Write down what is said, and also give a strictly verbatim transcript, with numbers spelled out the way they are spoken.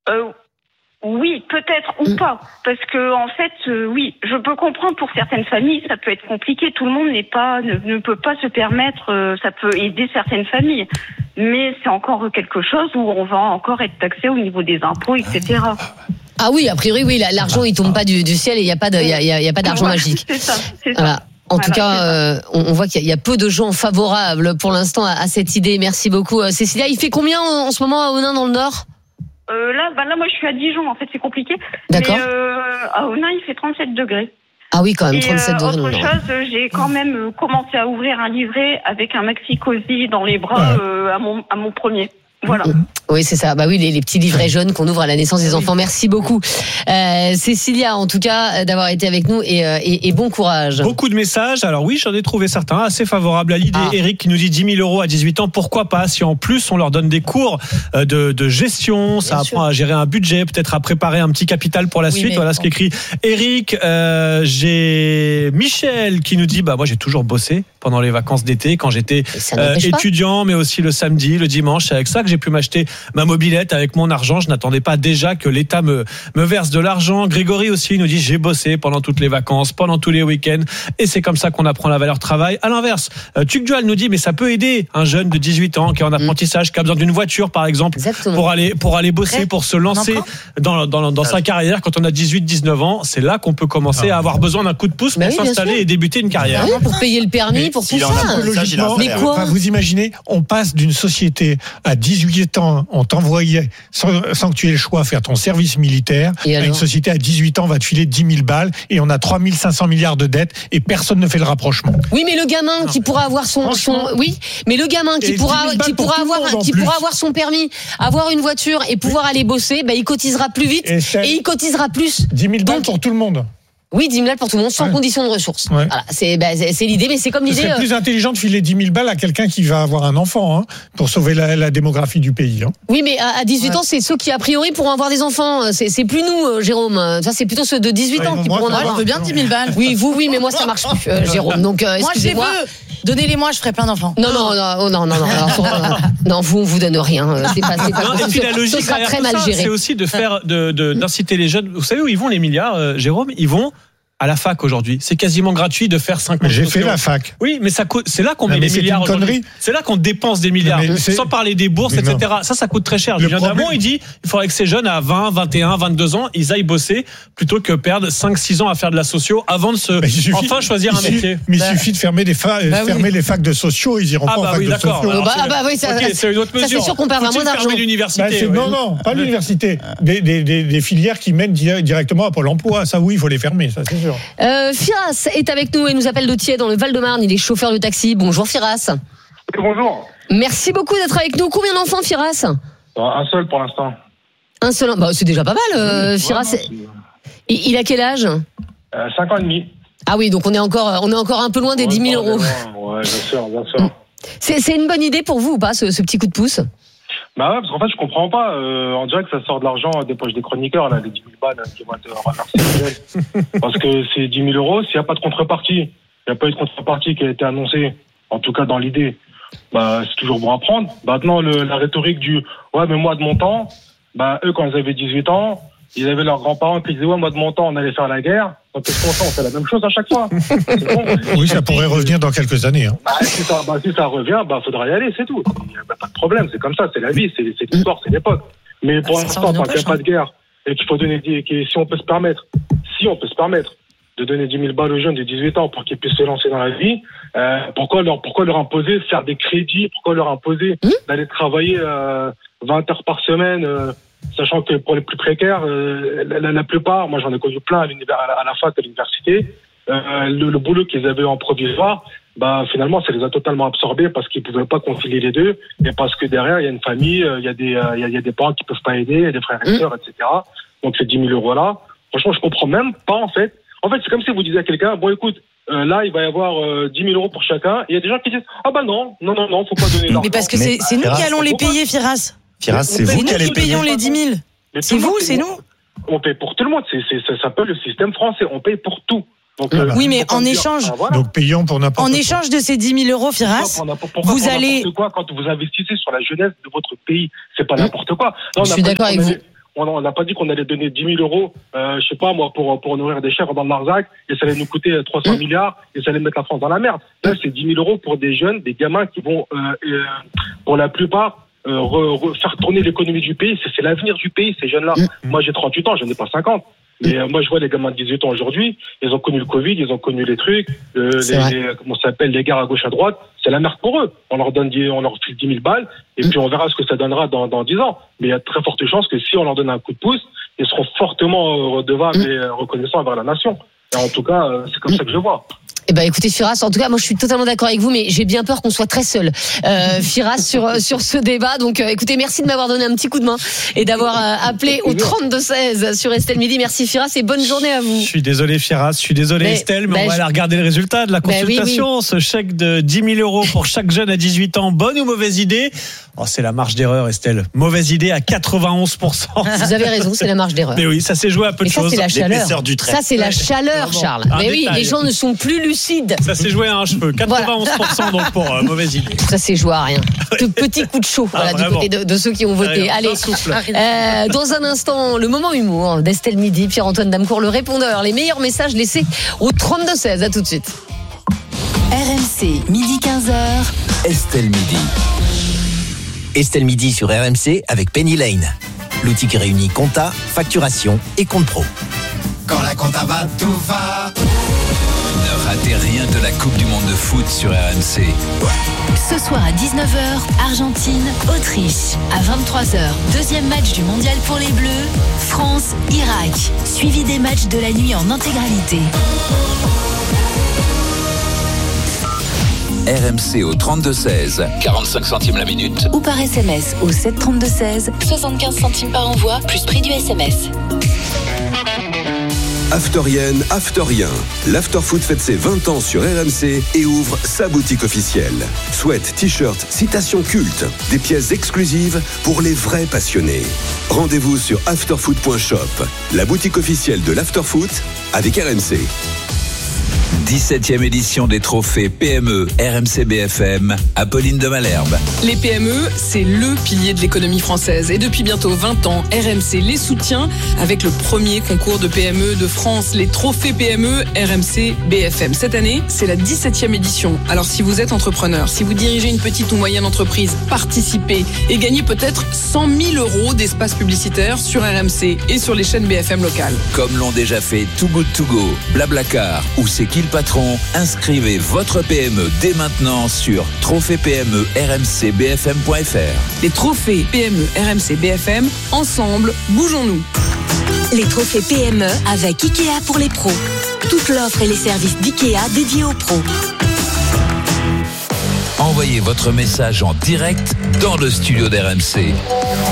Euh, oui, peut-être ou pas, parce que en fait, euh, oui, je peux comprendre pour certaines familles, ça peut être compliqué. Tout le monde n'est pas, ne, ne peut pas se permettre. Euh, ça peut aider certaines familles, mais c'est encore quelque chose où on va encore être taxé au niveau des impôts, et cetera. Ah oui, a priori, oui, l'argent il tombe pas du, du ciel et il y a pas de, il y a, il y a pas d'argent Ouais, magique. C'est ça, c'est Voilà. ça. En Voilà, tout cas, euh, on, on voit qu'il y a, il y a peu de gens favorables pour l'instant à, à cette idée. Merci beaucoup, euh, Cécilia. Il fait combien en, en ce moment à Onin dans le Nord? Euh, là, bah là, moi, je suis à Dijon. En fait, c'est compliqué. D'accord. Mais euh, à Onin, il fait trente-sept degrés. Ah oui, quand même, Et trente-sept euh, degrés. autre chose, euh, j'ai quand même euh, commencé à ouvrir un livret avec un maxi cosy dans les bras euh, à mon à mon premier. Voilà. Oui, c'est ça. Bah oui, les, les petits livrets jaunes qu'on ouvre à la naissance des enfants. Merci beaucoup, euh, Cécilia, en tout cas, d'avoir été avec nous et, euh, et, et bon courage. Beaucoup de messages. Alors oui, j'en ai trouvé certains assez favorables à l'idée. Ah. Eric qui nous dit dix mille euros à dix-huit ans. Pourquoi pas? Si en plus on leur donne des cours de, de gestion, ça Bien apprend sûr. à gérer un budget, peut-être à préparer un petit capital pour la oui, suite. Voilà ce qu'écrit Eric. Euh, j'ai Michel qui nous dit bah moi j'ai toujours bossé pendant les vacances d'été quand j'étais euh, étudiant, mais aussi le samedi, le dimanche. C'est avec ça que j'ai pu m'acheter ma mobilette avec mon argent. Je n'attendais pas déjà que l'État me, me verse de l'argent. Grégory aussi nous dit j'ai bossé pendant toutes les vacances, pendant tous les week-ends, et c'est comme ça qu'on apprend la valeur travail. À l'inverse, euh, Tugdual nous dit mais ça peut aider un jeune de dix-huit ans qui est en apprentissage, qui a besoin d'une voiture par exemple, Exactement. pour aller pour aller bosser, pour se lancer dans dans, dans sa carrière. Quand on a dix-huit dix-neuf ans, c'est là qu'on peut commencer ah. à avoir besoin d'un coup de pouce pour oui, s'installer et débuter une carrière. Oui, pour payer le permis, mais pour tout ça. Logiquement, mais quoi enfin, vous imaginez, on passe d'une société à dix-huit ans, on t'envoyait sans, sans que tu aies le choix faire ton service militaire, et à une société à dix-huit ans, on va te filer dix mille balles et on a trois mille cinq cents milliards de dettes et personne ne fait le rapprochement. Oui, mais le gamin qui pourra avoir son, son oui, mais le gamin qui pourra, qui pourra avoir, qui pourra avoir son permis, avoir une voiture et pouvoir aller bosser, bah, il cotisera plus vite et, et il cotisera plus. dix mille balles pour tout le monde. Oui, dix mille balles pour tout le monde, sans ouais. condition de ressources. Ouais. Voilà, c'est, bah, c'est, c'est l'idée, mais c'est comme l'idée. C'est plus euh... intelligent de filer dix mille balles à quelqu'un qui va avoir un enfant, hein, pour sauver la, la démographie du pays. Hein. Oui, mais à, à dix-huit ouais. ans, c'est ceux qui, a priori, pourront avoir des enfants. C'est, c'est plus nous, euh, Jérôme. Ça, c'est plutôt ceux de dix-huit ouais, ans qui moi, pourront en avoir. Je veux bien dix mille balles. Oui, vous, oui, mais moi, ça marche plus, euh, Jérôme. Donc, euh, excusez-moi. Moi, je les veux. Donnez-les-moi, je ferai plein d'enfants. Non, non, non, non, non, non. Alors, non, vous, on vous donne rien. C'est pas, c'est pas non, et puis la logique, ce sera très mal géré. C'est aussi de faire, de, de, d'inciter les jeunes. Vous savez où ils vont les milliards, euh, Jérôme? Ils vont à la fac aujourd'hui. C'est quasiment gratuit de faire cinq ans. J'ai fait la fac. Oui, mais ça coûte, c'est là qu'on non, met des milliards aujourd'hui. C'est là qu'on dépense des milliards. Sans parler des bourses, et cetera. Ça, ça coûte très cher. Julien Damon, il dit, il faudrait que ces jeunes à vingt, vingt et un, vingt-deux ans, ils aillent bosser plutôt que perdre cinq, six ans à faire de la socio avant de se, suffit, enfin choisir un métier. Mais il bah, suffit de fermer des fa- bah fermer oui. les facs de sociaux, ils iront ah pas bah en fac oui, de d'accord. sociaux. Alors, bah, bah oui, ça, okay, c'est une autre mesure. Ça, c'est sûr qu'on perdra moins d'argent. L'université. Bah, ouais. Non, non, pas l'université. Des, des, des, des filières qui mènent directement à Pôle emploi. Ça, oui, il faut les fermer, ça, c'est sûr. Euh, Firas est avec nous et nous appelle de Thiers dans le Val-de-Marne. Il est chauffeur de taxi. Bonjour Firas. Bonjour. Merci beaucoup d'être avec nous. Combien d'enfants, Firas? Un seul pour l'instant. Un seul, bah, c'est déjà pas mal, euh, oui, Firas. Ouais, il, il a quel âge? euh, Cinq ans et demi. Ah oui, donc on est encore, on est encore un peu loin des ouais, dix mille euros. Ouais, bien sûr, bien sûr. C'est, c'est une bonne idée pour vous ou pas, ce, ce petit coup de pouce? Bah ouais, parce qu'en fait, je comprends pas. Euh, on dirait que ça sort de l'argent des poches des chroniqueurs, là, les dix mille balles qui vont être reversées. Parce que c'est dix mille euros, s'il n'y a pas de contrepartie, il n'y a pas eu de contrepartie qui a été annoncée, en tout cas dans l'idée, bah, c'est toujours bon à prendre. Maintenant, le, la rhétorique du « ouais, mais moi, de mon temps », bah, eux, quand ils avaient dix-huit ans, ils avaient leurs grands-parents qui disaient « ouais, moi, de mon temps, on allait faire la guerre ». Donc, qu'est-ce qu'on fait? On fait la même chose à chaque fois. Bon. Oui, ça pourrait revenir dans quelques années. Hein. Bah, si, ça, bah, si ça revient, bah, faudra y aller, c'est tout. Il n'y a pas de problème, c'est comme ça, c'est la vie, c'est, c'est l'histoire, c'est l'époque. Mais pour l'instant, tant qu'il n'y a pas de guerre et qu'il faut donner des, si on peut se permettre, si on peut se permettre de donner dix mille balles aux jeunes de dix-huit ans pour qu'ils puissent se lancer dans la vie, euh, pourquoi leur, pourquoi leur imposer faire des crédits, pourquoi leur imposer mmh. d'aller travailler euh, vingt heures par semaine, euh, sachant que pour les plus précaires, euh, la, la, la plupart, moi j'en ai connu plein à, à, la, à la fac, à l'université, euh, le, le boulot qu'ils avaient en provisoire, bah finalement ça les a totalement absorbés parce qu'ils pouvaient pas concilier les deux et parce que derrière il y a une famille, il y a des, il y a, il y a des parents qui peuvent pas aider, il y a des frères et sœurs, mmh. et cetera. Donc ces dix mille euros là, franchement je comprends même pas en fait. En fait c'est comme si vous disiez à quelqu'un, bon écoute, euh, là il va y avoir euh, dix mille euros pour chacun, et il y a des gens qui disent ah bah non, non non non, faut pas donner l'argent. Mais parce que c'est, c'est nous qui allons les payer, Firas. Firas, c'est vous qui allez payer. Payons les dix mille. C'est vous, c'est nous. On paye pour tout le monde. C'est, c'est, ça s'appelle le système français. On paye pour tout. Donc, euh, oui, mais en échange. Ah, voilà. Donc payons pour n'importe En quoi. échange de ces dix mille euros, Firas, pourquoi, pourquoi, vous pourquoi, allez. Quoi, quand vous investissez sur la jeunesse de votre pays, c'est pas n'importe quoi. Non, je suis d'accord avec vous. on n'a pas dit qu'on allait donner dix mille euros, euh, je sais pas moi, pour pour nourrir des chèvres dans le Larzac, et ça allait nous coûter trois cents milliards, et ça allait mettre la France dans la merde. Là, c'est dix mille euros pour des jeunes, des gamins qui vont, euh, euh, pour la plupart, euh, re, re, faire tourner l'économie du pays. C'est, c'est l'avenir du pays, ces jeunes-là. Mmh. Moi, j'ai trente-huit ans, je n'en ai pas cinquante. Mais euh, moi, je vois les gamins de dix-huit ans aujourd'hui, ils ont connu le Covid, ils ont connu les trucs, euh, les, les, comment ça s'appelle, les gares à gauche à droite. C'est la merde pour eux. On leur donne, on leur file dix mille balles, et puis on verra ce que ça donnera dans, dans dix ans. Mais il y a de très fortes chances que si on leur donne un coup de pouce, ils seront fortement redevables et reconnaissants envers la nation. Et en tout cas, c'est comme ça que je vois. Eh ben, écoutez, Firas, en tout cas, moi, je suis totalement d'accord avec vous, mais j'ai bien peur qu'on soit très seul, euh, Firas, sur sur ce débat. Donc, euh, écoutez, merci de m'avoir donné un petit coup de main et d'avoir euh, appelé au trente-deux seize sur Estelle Midi. Merci, Firas, et bonne journée à vous. Je suis désolé, Firas, je suis désolé, mais, Estelle, mais ben, on va je... aller regarder le résultat de la consultation. Ben oui, oui. Ce chèque de dix mille euros pour chaque jeune à dix-huit ans, bonne ou mauvaise idée? Oh, c'est la marge d'erreur, Estelle. Mauvaise idée à quatre-vingt-onze pour cent. Vous avez raison, c'est la marge d'erreur. Mais oui, ça s'est joué à peu de ça, choses. C'est la chaleur. Du trait. Ça, c'est la chaleur, Charles. Un mais détail. Oui, les gens ne sont plus lucides. Ça s'est joué à un cheveu. quatre-vingt-onze pour cent voilà. Donc pour euh, mauvaise idée. Ça s'est joué à rien. De petits coups de chaud voilà, ah, du côté de, de ceux qui ont voté. Allez, euh, dans un instant, le moment humour d'Estelle Midi, Pierre-Antoine Damecourt, le répondeur. Les meilleurs messages laissés au trente-deux seize. À tout de suite. R M C, midi quinze heures. Estelle Midi. Estelle Midi sur R M C avec Penny Lane. L'outil qui réunit compta, facturation et compte pro. Quand la compta va, tout va. Ne ratez rien de la Coupe du Monde de foot sur R M C. Ce soir à dix-neuf heures, Argentine, Autriche. À vingt-trois heures, deuxième match du mondial pour les Bleus. France, Irak. Suivi des matchs de la nuit en intégralité. R M C au trente-deux seize, quarante-cinq centimes la minute. Ou par S M S au sept trente-deux seize, soixante-quinze centimes par envoi, plus prix du S M S. Afterienne, Afterien. L'Afterfoot fête ses vingt ans sur R M C et ouvre sa boutique officielle. Sweat, t-shirt, citations cultes, des pièces exclusives pour les vrais passionnés. Rendez-vous sur afterfoot point shop, la boutique officielle de l'Afterfoot avec R M C. dix-septième édition des trophées P M E R M C B F M, Apolline de Malherbe. Les P M E, c'est le pilier de l'économie française. Et depuis bientôt vingt ans, R M C les soutient avec le premier concours de P M E de France, les trophées P M E R M C B F M. Cette année, c'est la dix-septième édition. Alors si vous êtes entrepreneur, si vous dirigez une petite ou moyenne entreprise, participez et gagnez peut-être cent mille euros d'espace publicitaire sur R M C et sur les chaînes B F M locales. Comme l'ont déjà fait Too Good To Go, Blablacar ou C'est qui le patron, inscrivez votre P M E dès maintenant sur trophée P M E R M C B F M point F R. Les trophées P M E R M C B F M, ensemble, bougeons-nous. Les trophées P M E avec Ikea pour les pros. Toute l'offre et les services d'Ikea dédiés aux pros. Envoyez votre message en direct dans le studio d'R M C.